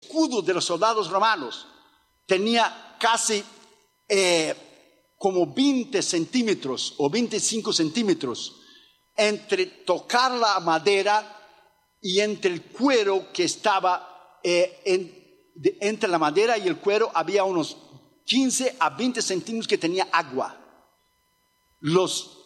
escudo de los soldados romanos tenía casi como 20 centímetros o 25 centímetros entre tocar la madera y entre el cuero que estaba entre la madera y el cuero había unos 15 a 20 centímetros que tenía agua. Los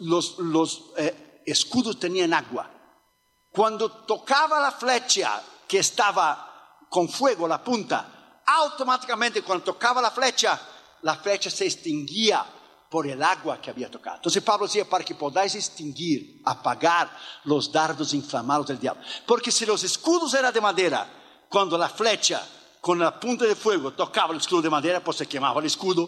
escudos tenían agua. Cuando tocaba la flecha que estaba con fuego, la punta, automáticamente cuando tocaba la flecha se extinguía por el agua que había tocado. Entonces Pablo decía, para que podáis extinguir, apagar los dardos inflamados del diablo. Porque si los escudos eran de madera, cuando la flecha con la punta de fuego tocaba el escudo de madera, pues se quemaba el escudo.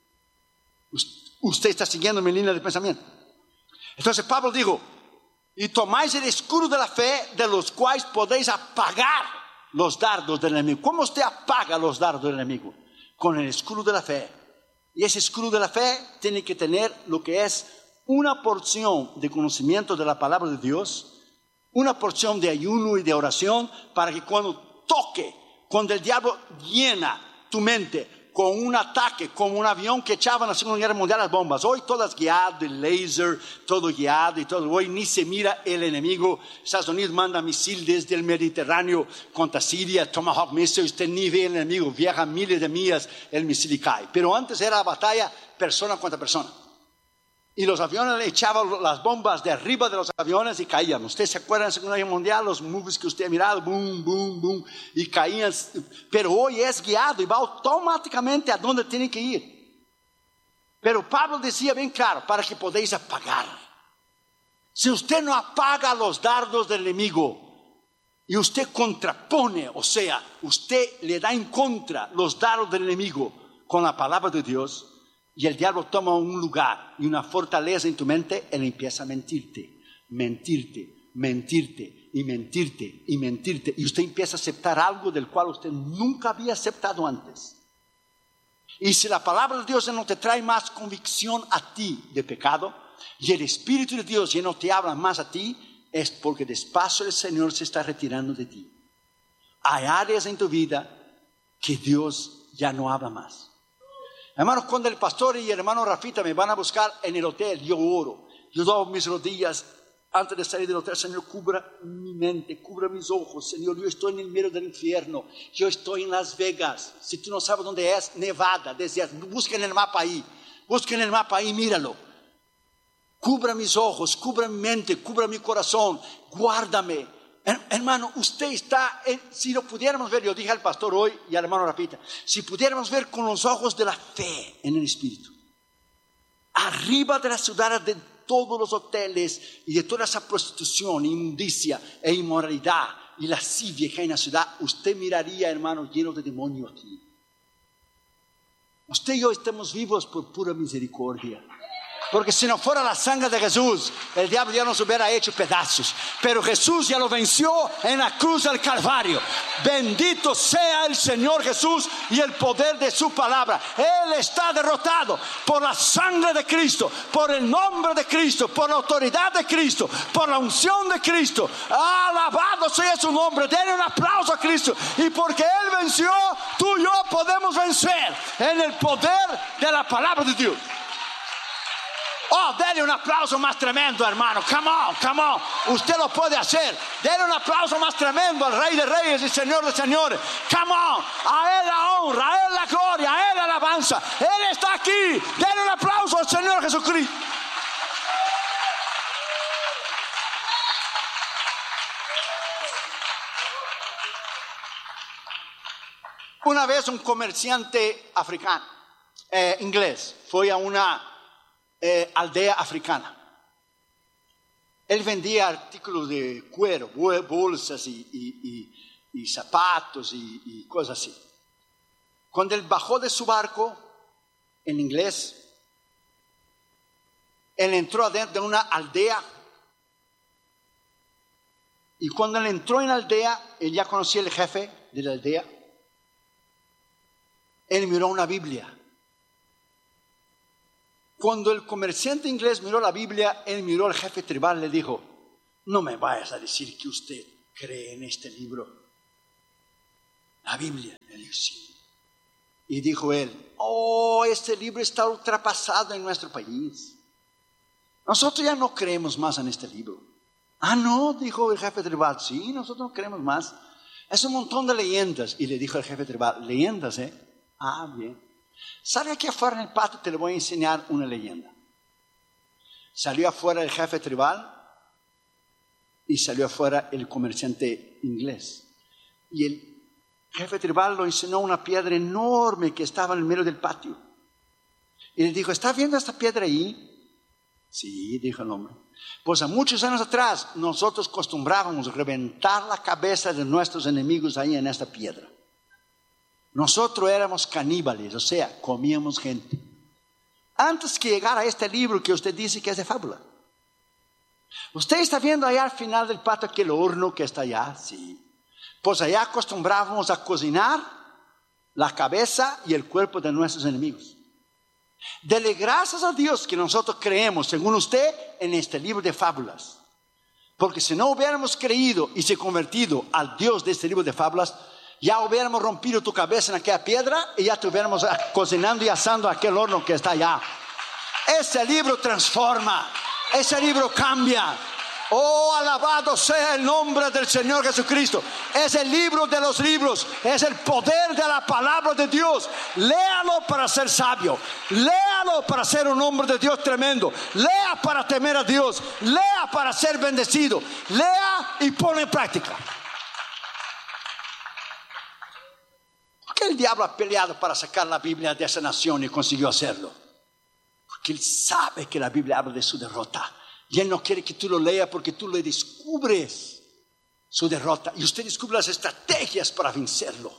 Usted está siguiendo mi línea de pensamiento. Entonces Pablo dijo, y tomáis el escudo de la fe, de los cuales podéis apagar los dardos del enemigo. ¿Cómo usted apaga los dardos del enemigo? Con el escudo de la fe. Y ese escudo de la fe tiene que tener lo que es una porción de conocimiento de la palabra de Dios, una porción de ayuno y de oración, para que cuando toque, cuando el diablo llena tu mente con un ataque, como un avión que echaba en la Segunda Guerra Mundial las bombas. Hoy todas guiadas de láser, todo guiado y todo. Hoy ni se mira el enemigo. Estados Unidos manda misil desde el Mediterráneo contra Siria, Tomahawk missile. Usted ni ve el enemigo, viaja miles de millas, el misil y cae. Pero antes era la batalla persona contra persona. Y los aviones echaban las bombas de arriba de los aviones y caían. ¿Usted se acuerda de la Segunda Guerra Mundial? Los movies que usted ha mirado, boom, boom, boom, y caían. Pero hoy es guiado y va automáticamente a donde tiene que ir. Pero Pablo decía bien claro, para que podáis apagar. Si usted no apaga los dardos del enemigo y usted contrapone, o sea, usted le da en contra los dardos del enemigo con la palabra de Dios, y el diablo toma un lugar y una fortaleza en tu mente, él empieza a mentirte. Y usted empieza a aceptar algo del cual usted nunca había aceptado antes. Y si la palabra de Dios no te trae más convicción a ti de pecado, y el Espíritu de Dios ya no te habla más a ti, es porque despacio el Señor se está retirando de ti. Hay áreas en tu vida que Dios ya no habla más. Hermanos, cuando el pastor y el hermano Rafita me van a buscar en el hotel, yo oro. Yo doy mis rodillas antes de salir del hotel. Señor, cubra mi mente, cubra mis ojos. Señor, yo estoy en el medio del infierno. Yo estoy en Las Vegas. Si tú no sabes dónde es, Nevada, desierto. Busquen el mapa ahí. Busquen el mapa ahí, míralo. Cubra mis ojos, cubra mi mente, cubra mi corazón. Guárdame. Hermano, usted está, si lo pudiéramos ver, yo dije al pastor hoy y al hermano Rapita, si pudiéramos ver con los ojos de la fe en el Espíritu, arriba de las ciudades, de todos los hoteles y de toda esa prostitución, inmundicia e inmoralidad y lascivia que hay en la ciudad, usted miraría, hermano, lleno de demonios aquí. Usted y yo estamos vivos por pura misericordia. Porque si no fuera la sangre de Jesús, el diablo ya nos hubiera hecho pedazos. Pero Jesús ya lo venció en la cruz del Calvario. Bendito sea el Señor Jesús y el poder de su palabra. Él está derrotado por la sangre de Cristo, por el nombre de Cristo, por la autoridad de Cristo, por la unción de Cristo. Alabado sea su nombre. Denle un aplauso a Cristo. Y porque Él venció, tú y yo podemos vencer en el poder de la palabra de Dios. Oh, denle un aplauso más tremendo, hermano. Come on, come on. Usted lo puede hacer. Denle un aplauso más tremendo al Rey de Reyes y Señor de Señores. Come on. A Él la honra, a Él la gloria, a Él la alabanza. Él está aquí. Denle un aplauso al Señor Jesucristo. Una vez un comerciante africano, inglés, fue a una aldea africana. Él vendía artículos de cuero, bolsas y zapatos y cosas así. Cuando él bajó de su barco, en inglés, él entró adentro de una aldea. Y cuando él entró en la aldea, él ya conocía al jefe de la aldea. Él miró una Biblia. Cuando el comerciante inglés miró la Biblia, él miró al jefe tribal y le dijo: no me vayas a decir que usted cree en este libro. La Biblia. sí. Y dijo él, este libro está ultrapasado en nuestro país. Nosotros ya no creemos más en este libro. No, dijo el jefe tribal, sí, nosotros no creemos más. Es un montón de leyendas. Y le dijo el jefe tribal, leyendas, bien. Sale aquí afuera en el patio, te le voy a enseñar una leyenda. Salió afuera el jefe tribal y salió afuera el comerciante inglés. Y el jefe tribal lo enseñó una piedra enorme que estaba en el medio del patio. Y le dijo, ¿estás viendo esta piedra ahí? Sí, dijo el hombre. Pues a muchos años atrás nosotros acostumbrábamos reventar la cabeza de nuestros enemigos ahí en esta piedra. Nosotros éramos caníbales, o sea, comíamos gente. Antes que llegara a este libro que usted dice que es de fábula. Usted está viendo allá al final del patio aquel horno que está allá, sí. Pues allá acostumbrábamos a cocinar la cabeza y el cuerpo de nuestros enemigos. Dele gracias a Dios que nosotros creemos, según usted, en este libro de fábulas. Porque si no hubiéramos creído y se convertido al Dios de este libro de fábulas, ya hubiéramos rompido tu cabeza en aquella piedra y ya estuviéramos cocinando y asando aquel horno que está allá. Ese libro transforma, ese libro cambia. Alabado sea el nombre del Señor Jesucristo. Es el libro de los libros, es el poder de la palabra de Dios. Léalo para ser sabio, léalo para ser un hombre de Dios tremendo, lea para temer a Dios, lea para ser bendecido, lea y pone en práctica. ¿Por qué el diablo ha peleado para sacar la Biblia de esa nación y consiguió hacerlo? Porque él sabe que la Biblia habla de su derrota. Y él no quiere que tú lo leas porque tú le descubres su derrota. Y usted descubre las estrategias para vencerlo.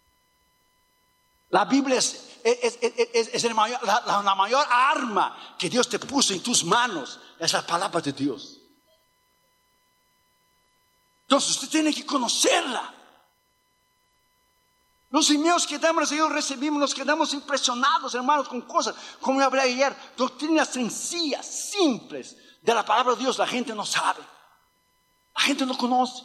La Biblia es la mayor arma que Dios te puso en tus manos. Es la palabra de Dios. Entonces usted tiene que conocerla. Los emails que recibimos, nos quedamos impresionados, hermanos, con cosas, como yo hablé ayer, doctrinas sencillas, simples, de la palabra de Dios. La gente no sabe, la gente no conoce.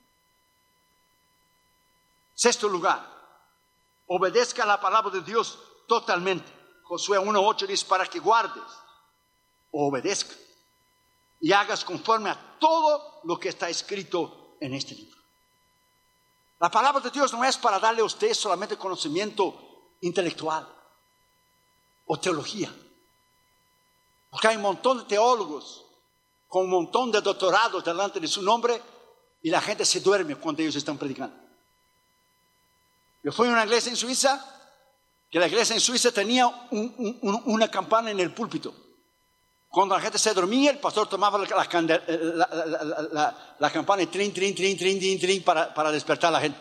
Sexto lugar, obedezca la palabra de Dios totalmente. Josué 1:8 dice, para que guardes, obedezca y hagas conforme a todo lo que está escrito en este libro. La palabra de Dios no es para darle a usted solamente conocimiento intelectual o teología. Porque hay un montón de teólogos con un montón de doctorados delante de su nombre y la gente se duerme cuando ellos están predicando. Yo fui a una iglesia en Suiza, que la iglesia en Suiza tenía una campana en el púlpito. Cuando la gente se dormía, el pastor tomaba la campana y trin, trin, trin, trin, trin, trin, para despertar a la gente.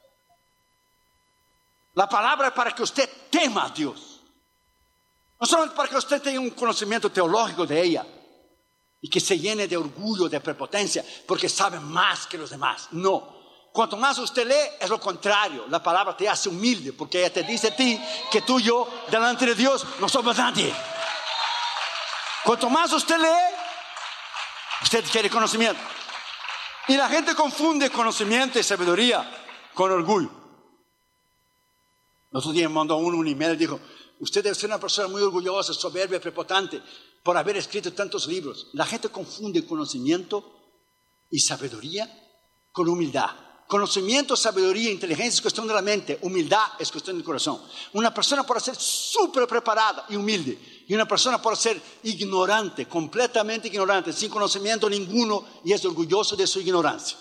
La palabra es para que usted tema a Dios. No solamente para que usted tenga un conocimiento teológico de ella y que se llene de orgullo, de prepotencia, porque sabe más que los demás. No. Cuanto más usted lee, es lo contrario. La palabra te hace humilde, porque ella te dice a ti que tú y yo, delante de Dios, no somos nadie. Cuanto más usted lee, usted quiere conocimiento. Y la gente confunde conocimiento y sabiduría con orgullo. El otro día me mandó un email y dijo, usted debe ser una persona muy orgullosa, soberbia, prepotente, por haber escrito tantos libros. La gente confunde conocimiento y sabiduría con humildad. Conocimiento, sabiduría, inteligencia es cuestión de la mente. Humildad es cuestión del corazón. Una persona puede ser súper preparada y humilde. Y una persona puede ser ignorante, completamente ignorante, sin conocimiento ninguno y es orgulloso de su ignorancia.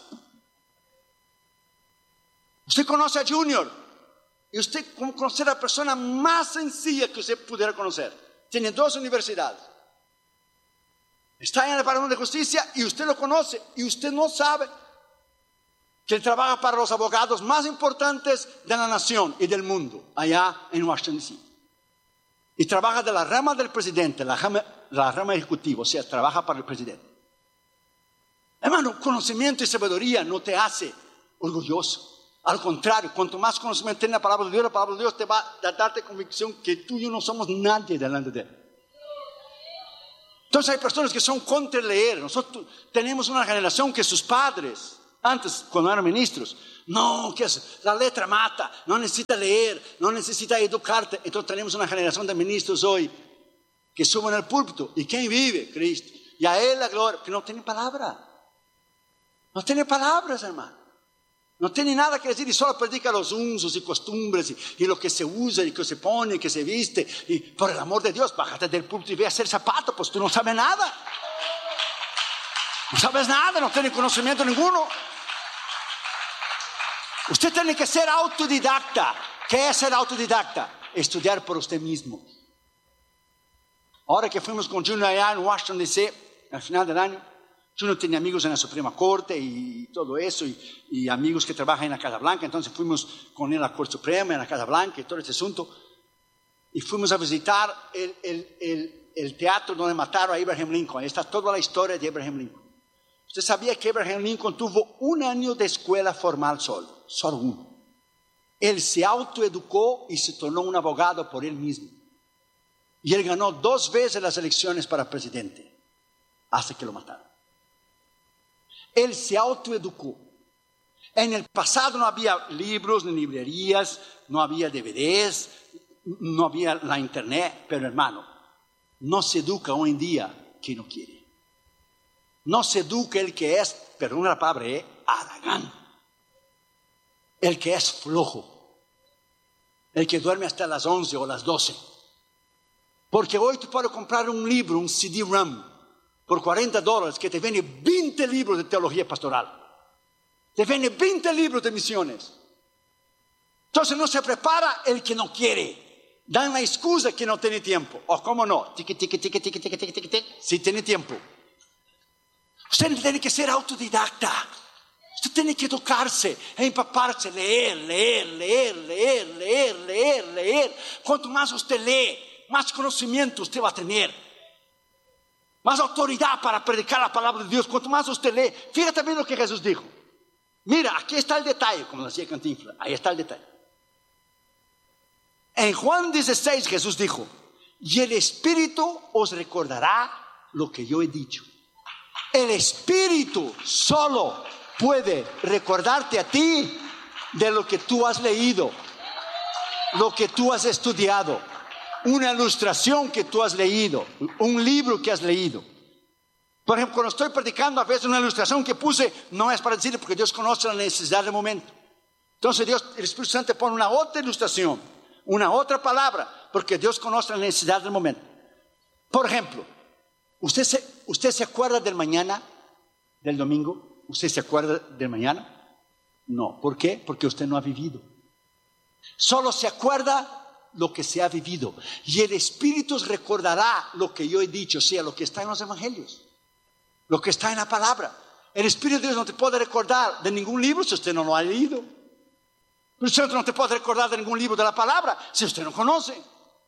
Usted conoce a Junior y usted conoce a la persona más sencilla que usted pudiera conocer. Tiene 2 universidades. Está en el Departamento de Justicia y usted lo conoce y usted no sabe que él trabaja para los abogados más importantes de la nación y del mundo, allá en Washington, D.C. Y trabaja de la rama del presidente, la rama ejecutiva, o sea, trabaja para el presidente. Hermano, conocimiento y sabiduría no te hace orgulloso. Al contrario, cuanto más conocimiento tiene la palabra de Dios te va a darte convicción que tú y yo no somos nadie delante de él. Entonces hay personas que son contra leer. Nosotros tenemos una generación que sus padres Antes, cuando eran ministros, no, ¿qué hace? La letra mata, no necesita leer, no necesita educarte. Entonces tenemos una generación de ministros hoy que suben al púlpito. ¿Y quién vive? Cristo. Y a Él la gloria, que no tiene palabra. No tiene palabras, hermano. No tiene nada que decir y solo predica los usos y costumbres y lo que se usa y que se pone y que se viste. Y por el amor de Dios, bájate del púlpito y ve a hacer zapatos, pues tú no sabes nada. No sabes nada, no tienes conocimiento ninguno. Usted tiene que ser autodidacta. ¿Qué es ser autodidacta? Estudiar por usted mismo. Ahora que fuimos con Junior allá en Washington DC, al final del año, Junior tiene amigos en la Suprema Corte y todo eso, y amigos que trabajan en la Casa Blanca. Entonces fuimos con él a la Corte Suprema, en la Casa Blanca y todo ese asunto. Y fuimos a visitar el teatro donde mataron a Abraham Lincoln. Ahí está toda la historia de Abraham Lincoln. ¿Usted sabía que Abraham Lincoln tuvo 1 año de escuela formal solo? Solo uno. Él se autoeducó y se tornó un abogado por él mismo. Y él ganó 2 veces las elecciones para presidente, hasta que lo mataron. Él se autoeducó. En el pasado no había libros ni librerías, no había DVDs, no había la internet, pero hermano, no se educa hoy en día quien no quiere. No se educa el que es, perdón la palabra, haragán. El que es flojo. El que duerme hasta las 11 o las 12. Porque hoy tú puedes comprar un libro, un CD-ROM, por $40, que te vende 20 libros de teología pastoral. Te vende 20 libros de misiones. Entonces no se prepara el que no quiere. Dan la excusa que no tiene tiempo. O cómo no, si tiene tiempo. Usted tiene que ser autodidacta. Usted tiene que educarse, empaparse, leer. Cuanto más usted lee, más conocimiento usted va a tener. Más autoridad para predicar la palabra de Dios. Cuanto más usted lee, fíjate bien lo que Jesús dijo. Mira, aquí está el detalle, como decía Cantinflas. Ahí está el detalle. En Juan 16 Jesús dijo: y el Espíritu os recordará lo que yo he dicho. El Espíritu solo puede recordarte a ti de lo que tú has leído, lo que tú has estudiado, una ilustración que tú has leído, un libro que has leído. Por ejemplo, cuando estoy predicando, a veces una ilustración que puse no es para decirle, porque Dios conoce la necesidad del momento. Entonces el Espíritu Santo pone una otra ilustración, una otra palabra, porque Dios conoce la necesidad del momento. Por ejemplo, ¿usted se acuerda del mañana, del domingo? ¿Usted se acuerda del mañana? No. ¿Por qué? Porque usted no ha vivido. Solo se acuerda lo que se ha vivido. Y el Espíritu recordará lo que yo he dicho, o sea, lo que está en los evangelios, lo que está en la palabra. El Espíritu de Dios no te puede recordar de ningún libro si usted no lo ha leído. El Espíritu no te puede recordar de ningún libro de la palabra si usted no conoce.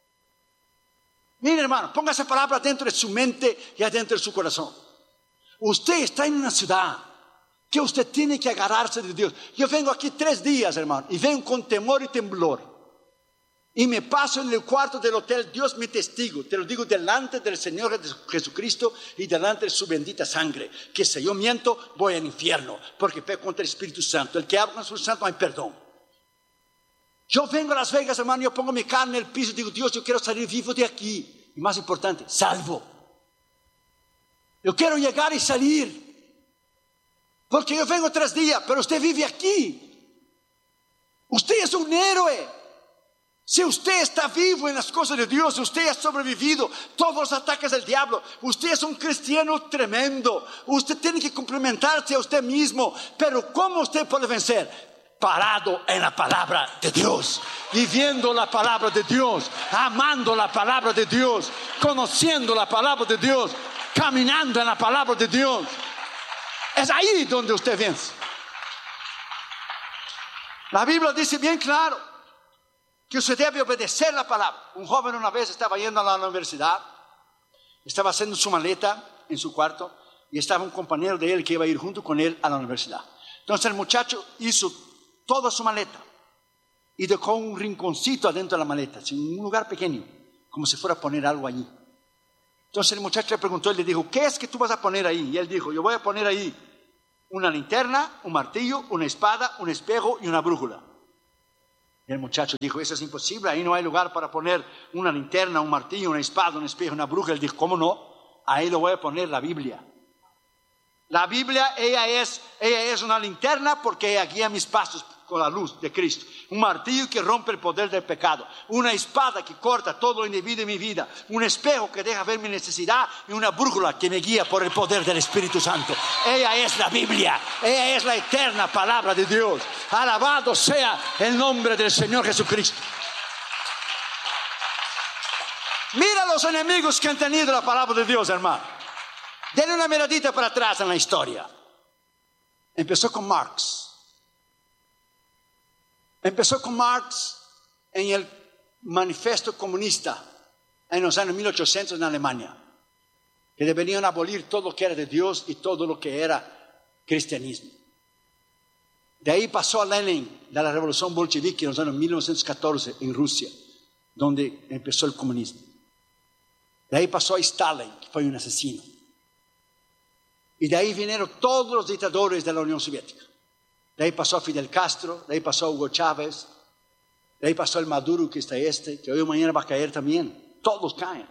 Mire, hermano, ponga esa palabra dentro de su mente y adentro de su corazón. Usted está en una ciudad que usted tiene que agarrarse de Dios. Yo vengo aquí 3 días, hermano, y vengo con temor y temblor. Y me paso en el cuarto del hotel. Dios mi testigo, te lo digo delante del Señor Jesucristo y delante de su bendita sangre, que si yo miento voy al infierno, porque peco contra el Espíritu Santo. El que habla con el Espíritu Santo no hay perdón. Yo vengo a Las Vegas, hermano, yo pongo mi carne en el piso y digo: Dios, yo quiero salir vivo de aquí. Y más importante, salvo. Yo quiero llegar y salir. Porque yo vengo 3 días, pero usted vive aquí. Usted es un héroe. Si usted está vivo en las cosas de Dios, usted ha sobrevivido todos los ataques del diablo. Usted es un cristiano tremendo. Usted tiene que complementarse a usted mismo. Pero ¿cómo usted puede vencer? Parado en la palabra de Dios, viviendo la palabra de Dios, amando la palabra de Dios, conociendo la palabra de Dios, caminando en la palabra de Dios. Es ahí donde usted vence. La Biblia dice bien claro que usted debe obedecer la palabra. Un joven una vez estaba yendo a la universidad, estaba haciendo su maleta en su cuarto, y estaba un compañero de él que iba a ir junto con él a la universidad. Entonces el muchacho hizo toda su maleta y dejó un rinconcito adentro de la maleta, un lugar pequeño, como si fuera a poner algo allí. Entonces el muchacho le preguntó, él le dijo: ¿qué es que tú vas a poner ahí? Y él dijo: yo voy a poner ahí una linterna, un martillo, una espada, un espejo y una brújula. Y el muchacho dijo, eso es imposible, ahí no hay lugar para poner una linterna, un martillo, una espada, un espejo, una brújula. Él dijo, ¿cómo no? Ahí lo voy a poner la Biblia. La Biblia, ella es una linterna porque ella guía mis pasos con la luz de Cristo. Un martillo que rompe el poder del pecado. Una espada que corta todo lo indebido en mi vida. Un espejo que deja ver mi necesidad. Y una brújula que me guía por el poder del Espíritu Santo. Ella es la Biblia. Ella es la eterna palabra de Dios. Alabado sea el nombre del Señor Jesucristo. Mira los enemigos que han tenido la palabra de Dios, hermano. Denle una miradita para atrás en la historia. Empezó con Marx. Empezó con Marx en el manifiesto comunista en los años 1800 en Alemania, que deberían abolir todo lo que era de Dios y todo lo que era cristianismo. De ahí pasó a Lenin, de la revolución bolchevique en los años 1914 en Rusia, donde empezó el comunismo. De ahí pasó a Stalin, que fue un asesino. Y de ahí vinieron todos los dictadores de la Unión Soviética. De ahí pasó a Fidel Castro, de ahí pasó a Hugo Chávez, de ahí pasó el Maduro que está que hoy o mañana va a caer también. Todos caen.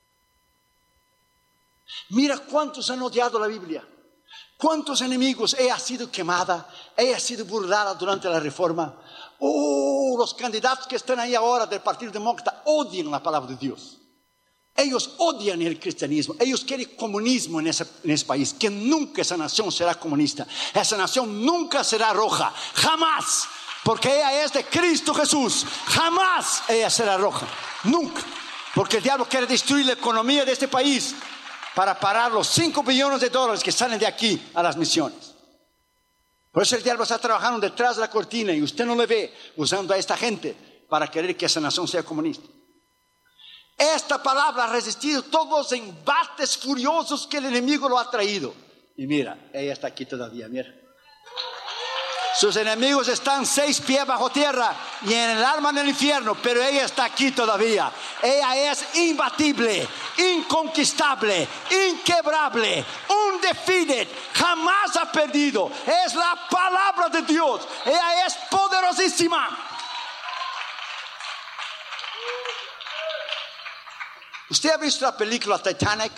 Mira cuántos han odiado la Biblia. Cuántos enemigos. Ella ha sido quemada, ella ha sido burlada durante la Reforma. Los candidatos que están ahí ahora del Partido Demócrata odian la palabra de Dios. Ellos odian el cristianismo, ellos quieren comunismo en ese país, que nunca esa nación será comunista, esa nación nunca será roja, jamás, porque ella es de Cristo Jesús, jamás ella será roja, nunca, porque el diablo quiere destruir la economía de este país para parar los 5 billones de dólares que salen de aquí a las misiones. Por eso el diablo está trabajando detrás de la cortina y usted no le ve usando a esta gente para querer que esa nación sea comunista. Esta palabra ha resistido todos los embates furiosos que el enemigo lo ha traído. Y mira, ella está aquí todavía, mira. Sus enemigos están 6 pies bajo tierra y en el alma del infierno, pero ella está aquí todavía. Ella es imbatible, inconquistable, inquebrable, undefeated, jamás ha perdido. Es la palabra de Dios. Ella es poderosísima. ¿Usted ha visto la película Titanic?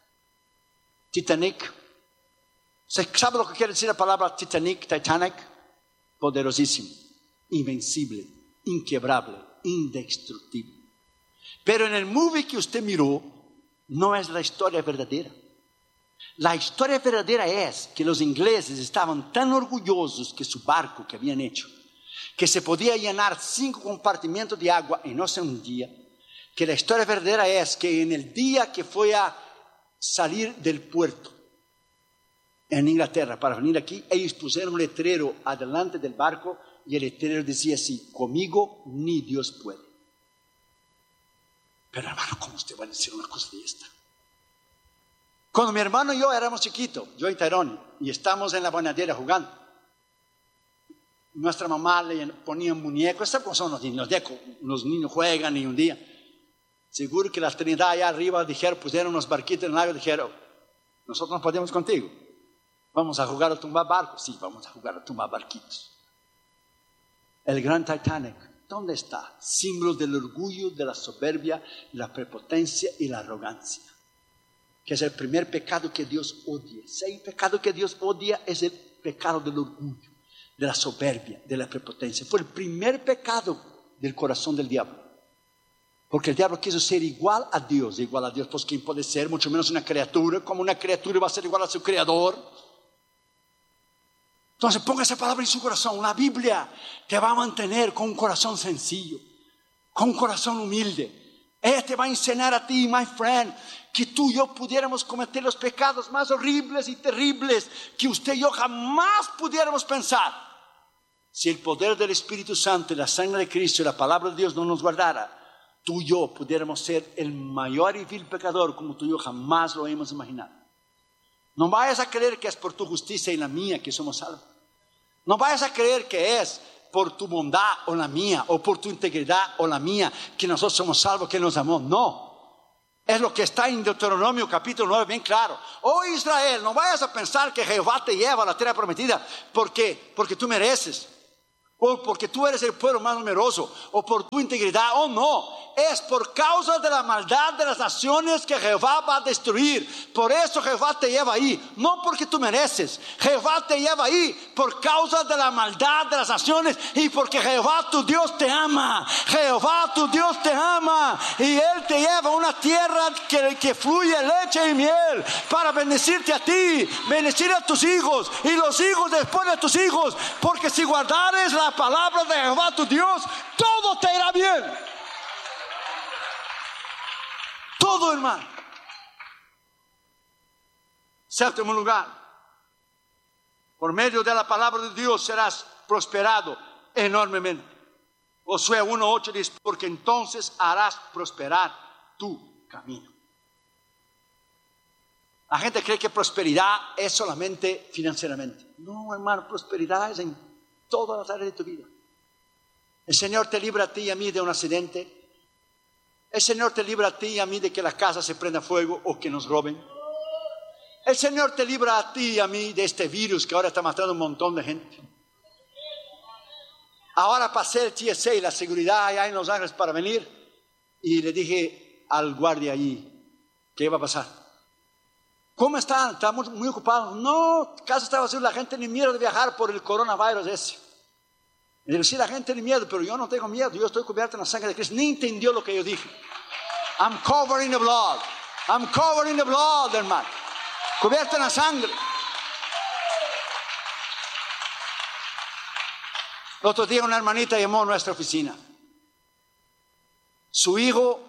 ¿Sabe lo que quiere decir la palabra Titanic? Poderosísimo, invencible, inquebrable, indestructible. Pero en el movie que usted miró, no es la historia verdadera. La historia verdadera es que los ingleses estaban tan orgullosos que su barco que habían hecho, que se podía llenar 5 compartimentos de agua y no se hundía. Que la historia verdadera es que en el día que fue a salir del puerto en Inglaterra para venir aquí, ellos pusieron un letrero adelante del barco y el letrero decía así: conmigo ni Dios puede. Pero hermano, ¿cómo usted va a decir una cosa de esta? Cuando mi hermano y yo éramos chiquitos, yo y Tyrone, y estamos en la bañadera jugando, nuestra mamá le ponía un muñeco. ¿Saben cómo son los niños? Los niños juegan y un día seguro que la Trinidad allá arriba pusieron unos barquitos en el agua y dijeron: nosotros no podemos contigo, vamos a jugar a tumbar barcos. Sí, vamos a jugar a tumbar barquitos. El gran Titanic, ¿dónde está? Símbolo del orgullo, de la soberbia, la prepotencia y la arrogancia, que es el primer pecado que Dios odia. Si hay un pecado que Dios odia, es el pecado del orgullo, de la soberbia, de la prepotencia. Fue el primer pecado del corazón del diablo. Porque el diablo quiso ser igual a Dios, pues ¿quién puede ser? Mucho menos una criatura. Como una criatura va a ser igual a su creador. Entonces ponga esa palabra en su corazón. La Biblia te va a mantener con un corazón sencillo, con un corazón humilde. Ella te va a enseñar a ti, my friend, que tú y yo pudiéramos cometer los pecados más horribles y terribles que usted y yo jamás pudiéramos pensar. Si el poder del Espíritu Santo y la sangre de Cristo y la palabra de Dios no nos guardara, tú y yo pudiéramos ser el mayor y vil pecador como tú y yo jamás lo hemos imaginado. No vayas a creer que es por tu justicia y la mía que somos salvos. No vayas a creer que es por tu bondad o la mía, o por tu integridad o la mía, que nosotros somos salvos, que nos amó. No. Es lo que está en Deuteronomio capítulo 9 bien claro. Oh Israel, no vayas a pensar que Jehová te lleva a la tierra prometida porque tú mereces, o porque tú eres el pueblo más numeroso, o por tu integridad. Oh no, es por causa de la maldad de las naciones que Jehová va a destruir. Por eso Jehová te lleva ahí, no porque tú mereces. Jehová te lleva ahí por causa de la maldad de las naciones y porque Jehová tu Dios te ama. Jehová tu Dios te ama y Él te lleva a una tierra que fluye leche y miel para bendecirte a ti, bendecir a tus hijos y los hijos después de tus hijos. Porque si guardares la palabra de Jehová tu Dios, todo te irá bien. Todo, hermano. Séptimo lugar, por medio de la palabra de Dios serás prosperado enormemente. Josué 1:8 dice: porque entonces harás prosperar tu camino. La gente cree que prosperidad es solamente financieramente. No, hermano, prosperidad es en todas las áreas de tu vida. El Señor te libra a ti y a mí de un accidente. El Señor te libra a ti y a mí de que la casa se prenda fuego o que nos roben. El Señor te libra a ti y a mí de este virus que ahora está matando un montón de gente. Ahora pasé el TSA y la seguridad allá en Los Ángeles para venir y le dije al guardia allí qué iba a pasar. ¿Cómo están? Estamos muy ocupados. No, casa está vacía, la gente ni miedo de viajar por el coronavirus ese. Y digo, sí, la gente ni miedo, pero yo no tengo miedo, yo estoy cubierto en la sangre de Cristo. Ni entendió lo que yo dije. I'm covered in the blood. I'm covered in the blood, hermano. Cubierto en la sangre. El otro día una hermanita llamó a nuestra oficina. Su hijo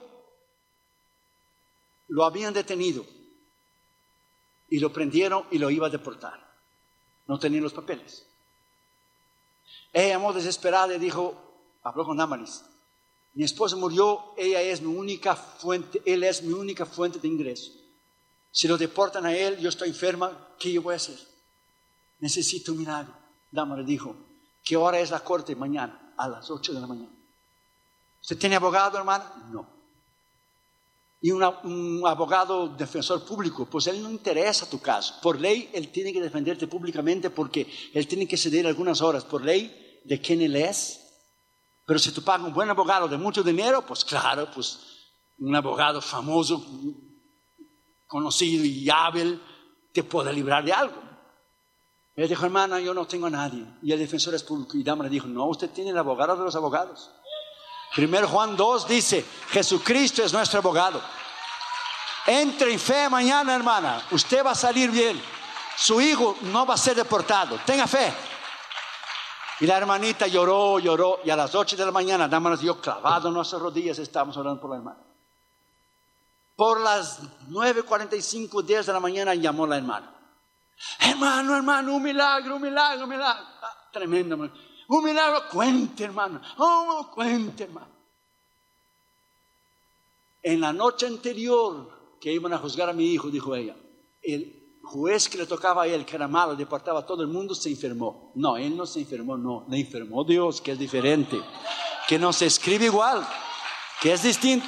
lo habían detenido y lo prendieron y lo iba a deportar. No tenían los papeles. Ella llamó desesperada y dijo, habló con Damaris: mi esposo murió, ella es mi única fuente, él es mi única fuente de ingreso. Si lo deportan a él, yo estoy enferma, ¿qué yo voy a hacer? Necesito un milagro. Damaris dijo: ¿qué hora es la corte? Mañana, a las 8 de la mañana. ¿Usted tiene abogado, hermano? No. Y un abogado defensor público, pues él no interesa tu caso. Por ley, él tiene que defenderte públicamente porque él tiene que ceder algunas horas por ley de quién él es. Pero si tú pagas un buen abogado de mucho dinero, pues claro, pues un abogado famoso, conocido y hábil, te puede librar de algo. Él dijo: hermana, yo no tengo a nadie. Y el defensor es público. Y Dama le dijo: no, usted tiene el abogado de los abogados. 1 Juan 2 dice: Jesucristo es nuestro abogado. Entre en fe mañana, hermana. Usted va a salir bien. Su hijo no va a ser deportado. Tenga fe. Y la hermanita lloró. Y a las 8 de la mañana, Dama nos dio clavado en nuestras rodillas. Estamos orando por la hermana. Por las 9:45, 10 de la mañana llamó la hermana. Hermano, un milagro. Tremendo, hermano. Un milagro, cuente, hermano. Cuente, hermano. En la noche anterior que iban a juzgar a mi hijo, dijo ella, el juez que le tocaba a él, que era malo, deportaba a todo el mundo, se enfermó. No, él no se enfermó, no. Le enfermó Dios, que es diferente. Que no se escribe igual, que es distinto.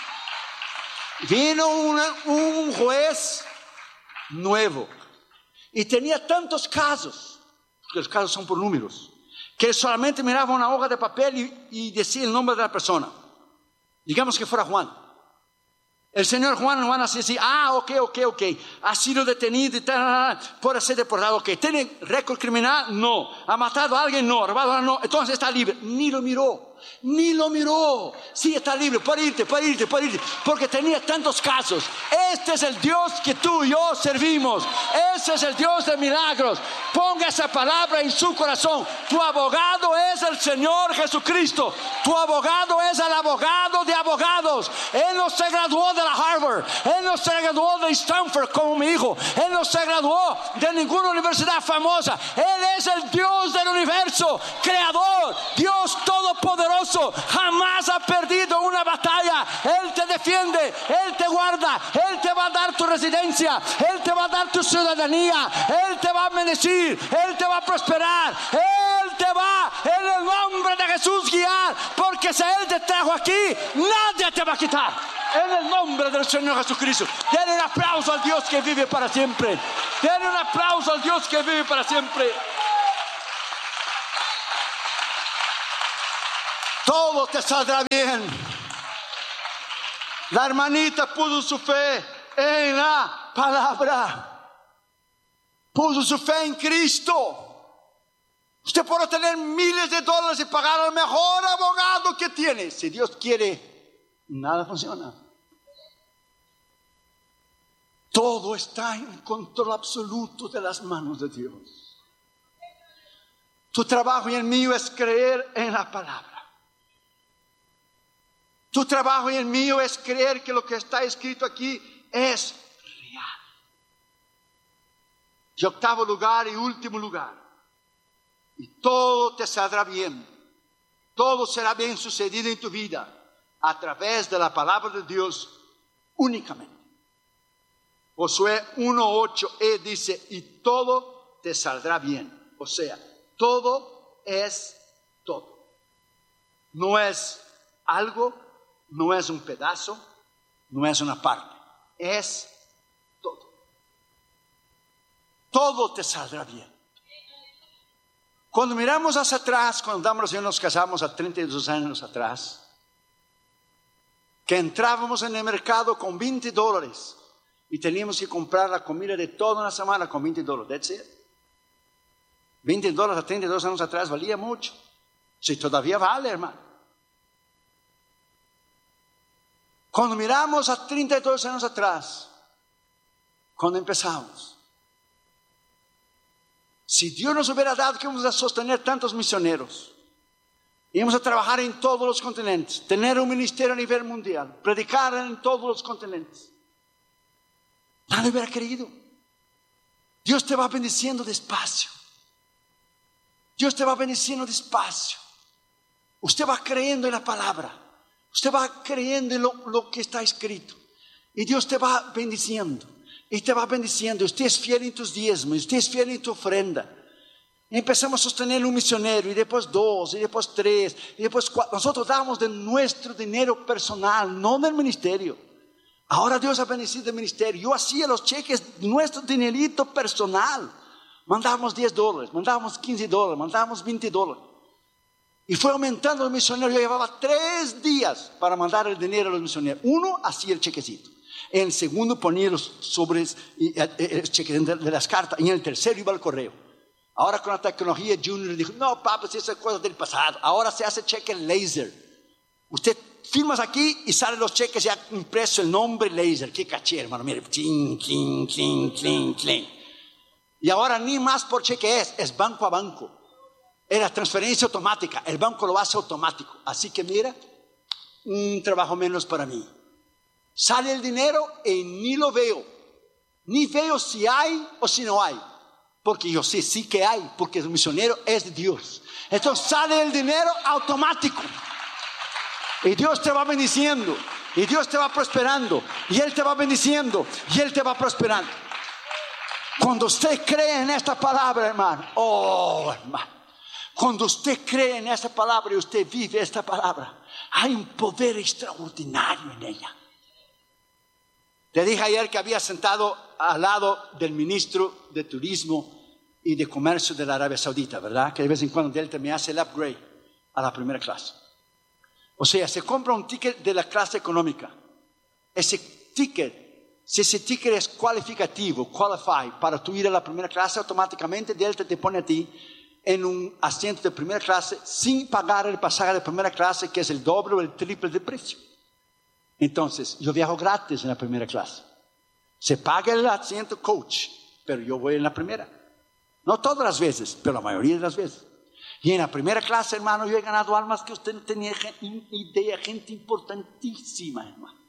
Vino un juez nuevo y tenía tantos casos, porque los casos son por números, que solamente miraba una hoja de papel y decía el nombre de la persona. Digamos que fuera Juan. El señor Juan así decía: ok, ha sido detenido y tal, puede ser deportado, ok. ¿Tiene récord criminal? No. ¿Ha matado a alguien? No. ¿Robado a alguien? No. Entonces está libre. Ni lo miró. Sí, está libre, puede irte, porque tenía tantos casos. Este es el Dios que tú y yo servimos. Ese es el Dios de milagros. Ponga esa palabra en su corazón. Tu abogado es el Señor Jesucristo. Tu abogado es el abogado de abogados. Él no se graduó de la Harvard, él no se graduó de Stanford como mi hijo, él no se graduó de ninguna universidad famosa. Él es el Dios del universo, creador, Dios todopoderoso. Jamás ha perdido una batalla. Él te defiende, él te guarda, él te va a dar tu residencia, él te va a dar tu ciudadanía, él te va a bendecir, él te va a prosperar, él te va en el nombre de Jesús guiar, porque si él te trajo aquí, nadie te va a quitar. En el nombre del Señor Jesucristo. Denle un aplauso al Dios que vive para siempre. Denle un aplauso al Dios que vive para siempre. Todo te saldrá bien. La hermanita puso su fe en la palabra. Puso su fe en Cristo. Usted puede tener miles de dólares y pagar al mejor abogado que tiene. Si Dios quiere, nada funciona. Todo está en control absoluto de las manos de Dios. Tu trabajo y el mío es creer en la palabra. Tu trabajo y el mío es creer que lo que está escrito aquí es real. Y octavo lugar y último lugar. Y todo te saldrá bien. Todo será bien sucedido en tu vida a través de la palabra de Dios únicamente. Josué 1:8 dice, y todo te saldrá bien. O sea, todo es todo. No es algo, no es un pedazo, no es una parte. Es todo. Todo te saldrá bien. Cuando miramos hacia atrás, cuando Damaris y yo nos casamos a 32 años atrás, que entrábamos en el mercado con $20 y teníamos que comprar la comida de toda una semana con $20. That's it. $20 a 32 años atrás valía mucho. Si todavía vale, hermano. Cuando miramos a 32 años atrás, cuando empezamos, si Dios nos hubiera dado que íbamos a sostener tantos misioneros, íbamos a trabajar en todos los continentes, tener un ministerio a nivel mundial, predicar en todos los continentes, nadie hubiera querido. Dios te va bendiciendo despacio. Dios te va bendiciendo despacio. Usted va creyendo en la palabra. Usted va creyendo en lo que está escrito. Y Dios te va bendiciendo. Y te va bendiciendo. Usted es fiel en tus diezmos. Usted es fiel en tu ofrenda. Y empezamos a sostener un misionero. Y después 2. Y después 3. Y después 4. Nosotros damos de nuestro dinero personal. No del ministerio. Ahora Dios ha bendecido el ministerio. Yo hacía los cheques. Nuestro dinerito personal. Mandábamos $10. Mandábamos $15. Mandábamos $20. Y fue aumentando los misioneros. Yo llevaba 3 días para mandar el dinero a los misioneros. Uno hacía el chequecito. En el segundo ponía los sobres y el cheque de las cartas. Y en el tercero iba al correo. Ahora con la tecnología Junior dijo, no papá, si esa es cosa del pasado. Ahora se hace cheque laser. Usted firmas aquí y salen los cheques ya impreso el nombre laser. Qué caché, hermano. Mire, clink, clink, clink, clink, clink. Y ahora ni más por cheque es banco a banco. Era transferencia automática. El banco lo hace automático. Así que mira, un trabajo menos para mí. Sale el dinero y ni lo veo. Ni veo si hay o si no hay. Porque yo sé sí que hay. Porque el misionero es de Dios. Entonces sale el dinero automático. Y Dios te va bendiciendo. Y Dios te va prosperando. Y Él te va bendiciendo. Y Él te va prosperando. Cuando usted cree en esta palabra, hermano. Oh, hermano. Cuando usted cree en esta palabra y usted vive esta palabra, hay un poder extraordinario en ella. Te dije ayer que había sentado al lado del ministro de Turismo y de Comercio de la Arabia Saudita, ¿verdad? Que de vez en cuando él me hace el upgrade a la primera clase. O sea, se compra un ticket de la clase económica. Ese ticket, si ese ticket es cualificativo, qualify, para tú ir a la primera clase, automáticamente él te pone a ti en un asiento de primera clase sin pagar el pasaje de primera clase, que es el doble o el triple de precio. Entonces, yo viajo gratis en la primera clase. Se paga el asiento coach, pero yo voy en la primera. No todas las veces, pero la mayoría de las veces. Y en la primera clase, hermano, yo he ganado almas que usted no tenía idea, gente importantísima, hermano.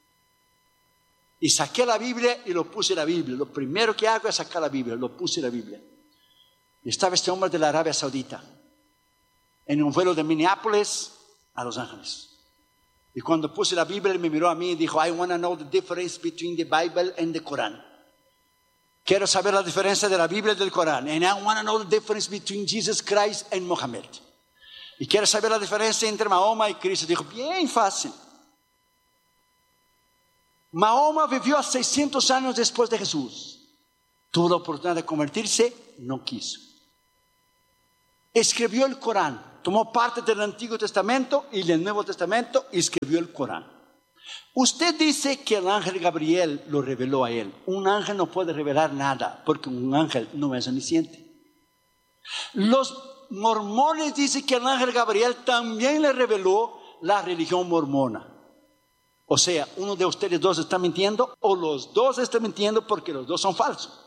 Y saqué la Biblia y lo puse en la Biblia. Lo primero que hago es sacar la Biblia, lo puse en la Biblia. Y estaba este hombre de la Arabia Saudita en un vuelo de Minneapolis a Los Ángeles. Y cuando puse la Biblia, él me miró a mí y dijo, I want to know the difference between the Bible and the Quran. Quiero saber la diferencia de la Biblia y del Corán. And I want to know the difference between Jesus Christ and Muhammad. Y quiero saber la diferencia entre Mahoma y Cristo. Dijo, bien fácil. Mahoma vivió 600 años después de Jesús. Tuvo la oportunidad de convertirse, no quiso. Escribió el Corán, tomó parte del Antiguo Testamento y del Nuevo Testamento y escribió el Corán. Usted dice que el ángel Gabriel lo reveló a él. Un ángel no puede revelar nada porque un ángel no es omnisciente. Los mormones dicen que el ángel Gabriel también le reveló la religión mormona. O sea, uno de ustedes dos está mintiendo o los dos están mintiendo porque los dos son falsos.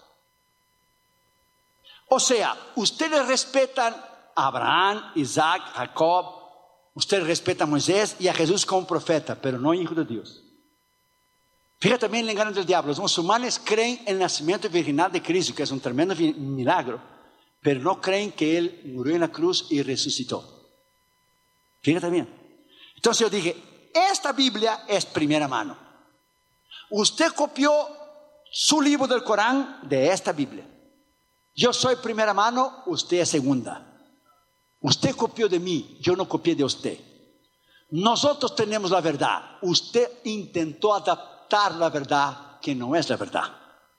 O sea, ustedes respetan a Abraham, Isaac, Jacob. Ustedes respetan a Moisés y a Jesús como profeta, pero no hijo de Dios. Fíjate también el engaño del diablo. Los musulmanes creen en el nacimiento virginal de Cristo, que es un tremendo milagro, pero no creen que Él murió en la cruz y resucitó. Fíjate bien. Entonces yo dije, esta Biblia es primera mano. Usted copió su libro del Corán de esta Biblia. Yo soy primera mano, usted es segunda. Usted copió de mí, yo no copié de usted. Nosotros tenemos la verdad. Usted intentó adaptar la verdad que no es la verdad.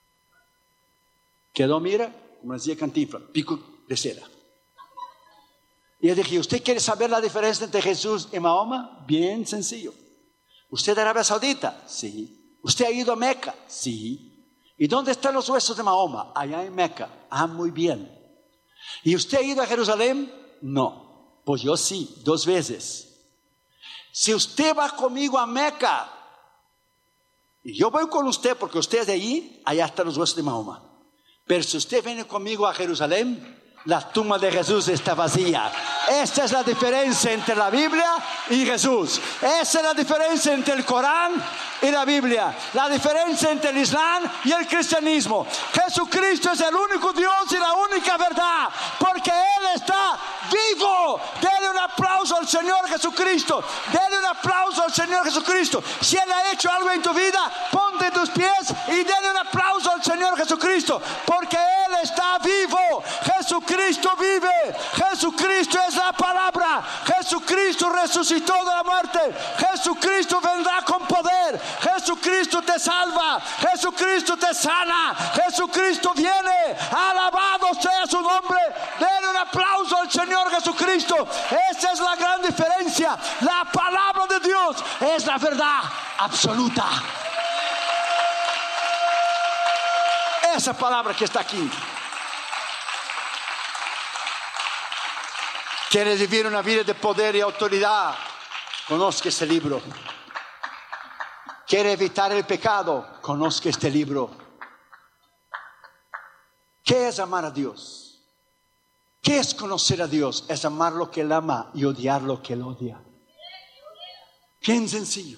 Quedó, mira, como decía Cantinflas, pico de cera. Y yo dije, ¿usted quiere saber la diferencia entre Jesús y Mahoma? Bien sencillo. ¿Usted es de Arabia Saudita? Sí. ¿Usted ha ido a Meca? Sí. ¿Y dónde están los huesos de Mahoma? Allá en Meca. Ah, muy bien. ¿Y usted ha ido a Jerusalén? No, pues yo sí, 2 veces. Si usted va conmigo a Meca y yo voy con usted porque usted es de allí, allá están los huesos de Mahoma. Pero si usted viene conmigo a Jerusalén, la tumba de Jesús está vacía. Esta es la diferencia entre la Biblia y Jesús. Esa es la diferencia entre el Corán y la Biblia. La diferencia entre el Islam y el cristianismo. Jesucristo es el único Dios y la única verdad, porque Él está vivo. Dele un aplauso al Señor Jesucristo. Dele un aplauso al Señor Jesucristo. Si Él ha hecho algo en tu vida, ponte en tus pies y dele un aplauso al Señor Jesucristo, porque Él está vivo. Jesucristo vive. Jesucristo es la palabra. Jesucristo resucitó de la muerte. Jesucristo vendrá con poder. Jesucristo te salva. Jesucristo te sana. Jesucristo viene. Alabado sea su nombre. Den un aplauso al Señor Jesucristo. Esa es la gran diferencia. La palabra de Dios es la verdad absoluta. Esa palabra que está aquí. ¿Quieres vivir una vida de poder y autoridad? Conozca este libro. ¿Quiere evitar el pecado? Conozca este libro. ¿Qué es amar a Dios? ¿Qué es conocer a Dios? Es amar lo que Él ama y odiar lo que Él odia. Bien sencillo.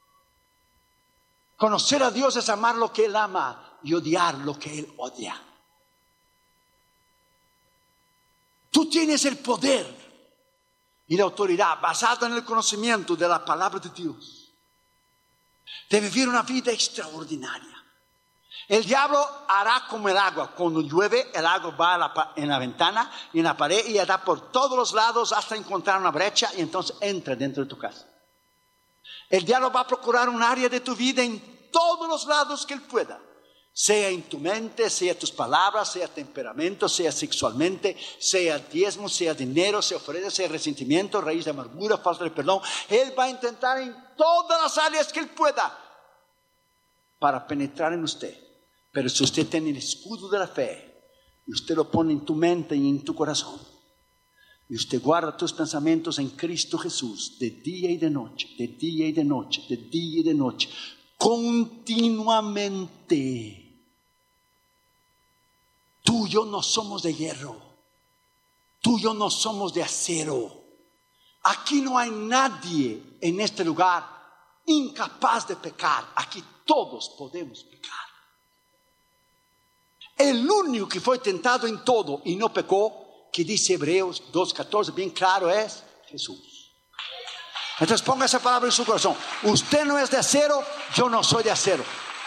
Conocer a Dios es amar lo que Él ama y odiar lo que Él odia. Tú tienes el poder y la autoridad basada en el conocimiento de la palabra de Dios, de vivir una vida extraordinaria. El diablo hará como el agua. Cuando llueve, el agua va en la ventana y en la pared y da por todos los lados hasta encontrar una brecha y entonces entra dentro de tu casa. El diablo va a procurar un área de tu vida en todos los lados que él pueda. Sea en tu mente, sea tus palabras, sea temperamento, sea sexualmente, sea diezmo, sea dinero, sea ofrenda, sea resentimiento, raíz de amargura, falta de perdón. Él va a intentar en todas las áreas que él pueda para penetrar en usted. Pero si usted tiene el escudo de la fe y usted lo pone en tu mente y en tu corazón, y usted guarda tus pensamientos en Cristo Jesús de día y de noche, de día y de noche, de día y de noche, continuamente. Tú y yo no somos de hierro. Tú y yo no somos de acero. Aquí no hay nadie en este lugar incapaz de pecar. Aquí todos podemos pecar. El único que fue tentado en todo y no pecó, que dice Hebreos 2:14, bien claro, es Jesús. Entonces ponga esa palabra en su corazón. Usted no es de acero, yo no soy de acero.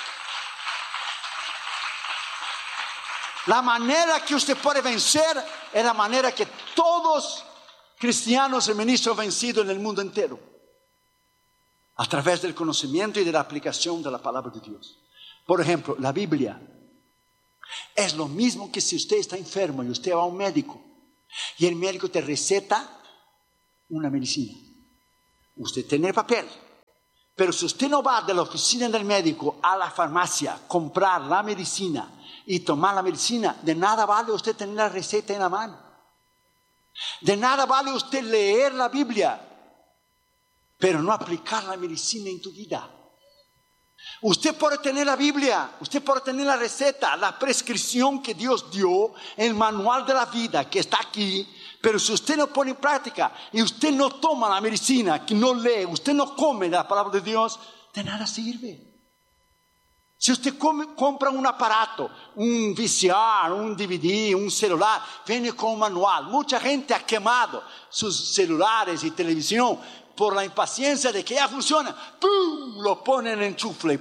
La manera que usted puede vencer es la manera que todos cristianos y ministros han vencido en el mundo entero. a través del conocimiento y de la aplicación de la palabra de Dios. Por ejemplo, la Biblia es lo mismo que si usted está enfermo y usted va a un médico y el médico te receta una medicina. Usted tiene el papel, pero si usted no va de la oficina del médico a la farmacia, comprar la medicina y tomar la medicina, de nada vale usted tener la receta en la mano. De nada vale usted leer la Biblia, pero no aplicar la medicina en tu vida. Usted puede tener la Biblia, usted puede tener la receta, la prescripción que Dios dio, el manual de la vida que está aquí, pero si usted no pone en práctica y usted no toma la medicina, que no lee, usted no come la palabra de Dios, de nada sirve. Si usted compra un aparato, un VCR, un DVD, un celular, viene con un manual. Mucha gente ha quemado sus celulares y televisión por la impaciencia de que ya funciona. ¡Pum! Lo ponen en enchufle.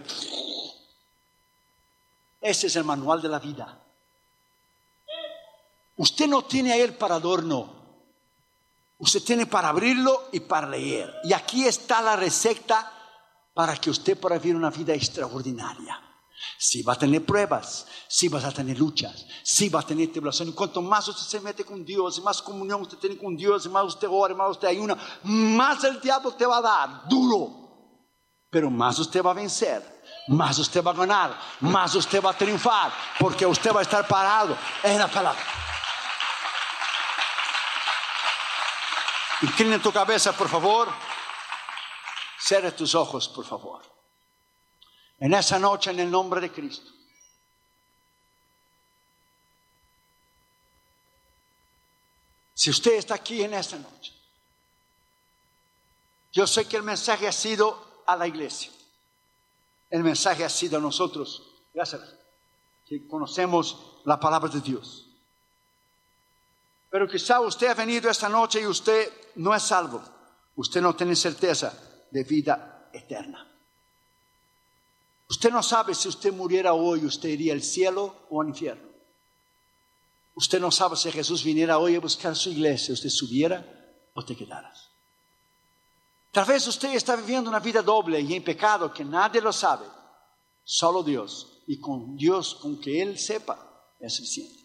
Ese es el manual de la vida. Usted no tiene ahí el para adorno. Usted tiene para abrirlo y para leer. Y aquí está la receta para que usted pueda vivir una vida extraordinaria. Sí va a tener pruebas, sí vas a tener luchas, sí va a tener tribulación. Y cuanto más usted se mete con Dios, y más comunión usted tiene con Dios, y más usted ora, y más usted ayuna, más el diablo te va a dar duro. Pero más usted va a vencer, más usted va a ganar, más usted va a triunfar, porque usted va a estar parado en la palabra. Inclina tu cabeza, por favor. Cierra tus ojos, por favor. En esa noche, en el nombre de Cristo, si usted está aquí en esta noche, yo sé que el mensaje ha sido a la iglesia, el mensaje ha sido a nosotros, gracias, que conocemos la palabra de Dios. Pero quizá usted ha venido esta noche y usted no es salvo, usted no tiene certeza de vida eterna. Usted no sabe si usted muriera hoy, usted iría al cielo o al infierno. Usted no sabe si Jesús viniera hoy a buscar su iglesia, usted subiera o te quedaras. Tal vez usted está viviendo una vida doble y en pecado que nadie lo sabe, solo Dios. Y con Dios, con que Él sepa, es suficiente.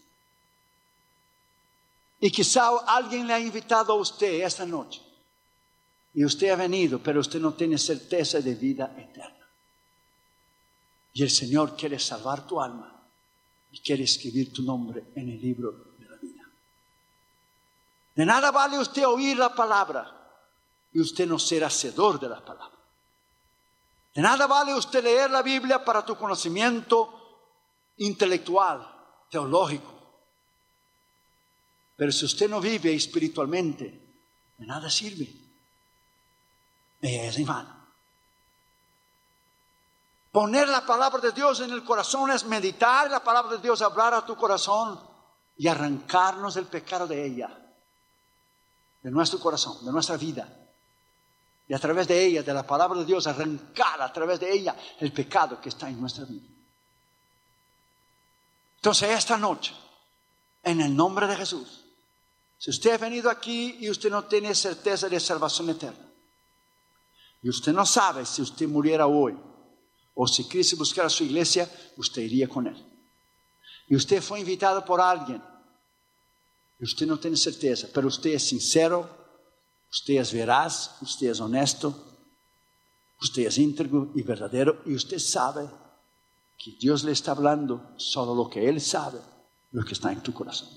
Y quizá alguien le ha invitado a usted esta noche y usted ha venido, pero usted no tiene certeza de vida eterna. Y el Señor quiere salvar tu alma y quiere escribir tu nombre en el libro de la vida. De nada vale usted oír la palabra y usted no ser hacedor de la palabra. De nada vale usted leer la Biblia para tu conocimiento intelectual, teológico. Pero si usted no vive espiritualmente, de nada sirve. Es en vano. Poner la palabra de Dios en el corazón es meditar la palabra de Dios, hablar a tu corazón y arrancarnos del pecado de ella, de nuestro corazón, de nuestra vida. Y a través de ella, de la palabra de Dios, arrancar a través de ella el pecado que está en nuestra vida. Entonces esta noche, en el nombre de Jesús, si usted ha venido aquí y usted no tiene certeza de salvación eterna, y usted no sabe si usted muriera hoy, o si Cristo buscara su iglesia, usted iría con Él. Y usted fue invitado por alguien, y usted no tiene certeza, pero usted es sincero, usted es veraz, usted es honesto, usted es íntegro y verdadero, y usted sabe que Dios le está hablando solo lo que Él sabe, lo que está en tu corazón.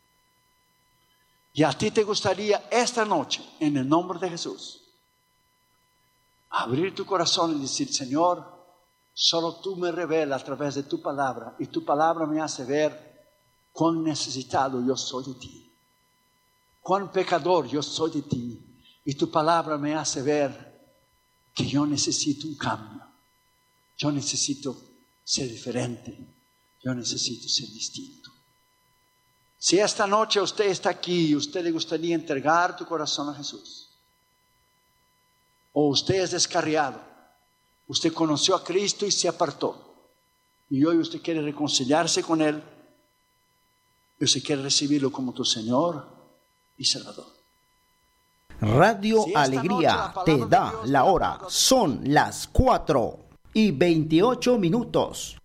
Y a ti te gustaría esta noche, en el nombre de Jesús, abrir tu corazón y decir: Señor, solo tú me revelas a través de tu palabra, y tu palabra me hace ver cuán necesitado yo soy de ti, cuán pecador yo soy de ti, y tu palabra me hace ver que yo necesito un cambio, yo necesito ser diferente, yo necesito ser distinto. Si esta noche usted está aquí y usted le gustaría entregar tu corazón a Jesús, o usted es descarriado, usted conoció a Cristo y se apartó, y hoy usted quiere reconciliarse con Él, y usted quiere recibirlo como tu Señor y Salvador. Radio Si esta noche Alegría la palabra te de da Dios la me ha hora. tocado. Son las 4:28.